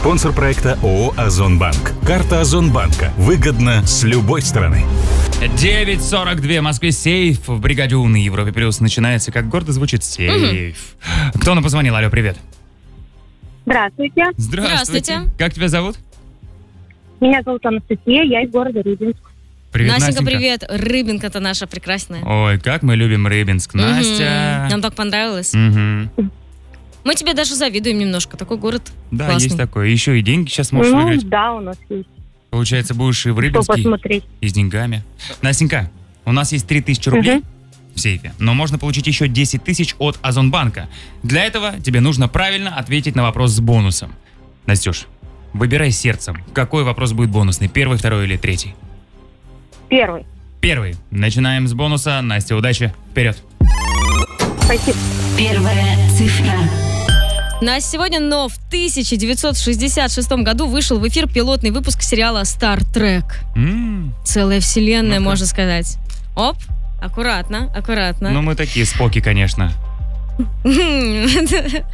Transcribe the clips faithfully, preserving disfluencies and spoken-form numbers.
Спонсор проекта ООО «Озонбанк». Карта Озонбанка. Выгодно с любой стороны. девять сорок два в Москве. Сейф в бригаде У на Европе Плюс начинается. Как гордо звучит сейф. Угу. Кто нам позвонил? Алло, привет. Здравствуйте. Здравствуйте. Здравствуйте. Как тебя зовут? Меня зовут Анастасия, я из города Рыбинск. Привет, Настенька, Настенька. привет. Рыбинка-то наша прекрасная. Ой, как мы любим Рыбинск. Мгм. Настя. Нам так понравилось. Мгм. Мы тебе даже завидуем немножко. Такой город Да, классный. есть такое. Еще и деньги сейчас можешь Ну, выиграть. да, у нас есть. Получается, будешь и в Что Рыбинске, посмотреть. и с деньгами. Настенька, у нас есть три тысячи рублей Мгм. в сейфе, но можно получить еще десять тысяч от Озонбанка. Для этого тебе нужно правильно ответить на вопрос с бонусом. Настюш, выбирай сердцем, какой вопрос будет бонусный, первый, второй или третий. Первый. Первый. Начинаем с бонуса. Настя, удачи. Вперед. Спасибо. Первая цифра. Настя, сегодня, но в тысяча девятьсот шестьдесят шестом году вышел в эфир пилотный выпуск сериала «Стар Трек». М, Целая вселенная, Ну-ка. можно сказать. Оп, аккуратно, аккуратно. Ну, мы такие споки, конечно. Мгм.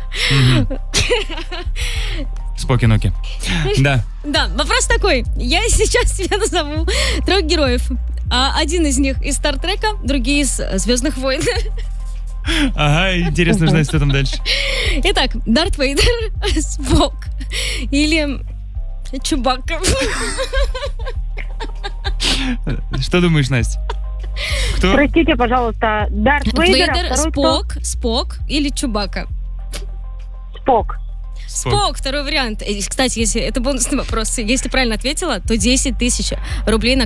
Споки-ноки. Да. Да, вопрос такой. Я сейчас тебе назову трех героев. А один из них из Стартрека, другие из «Звездных войн». Ага, интересно знать, что там дальше. Итак, Дарт Вейдер, Спок или Чубакка. Что думаешь, Настя? Кто? Простите, пожалуйста, Дарт Вейдер, а Вейдер, второй кто? Спок, Спок или Чубака. Спок. Спок, второй вариант. И, кстати, если это бонусный вопрос. Если правильно ответила, то десять тысяч рублей на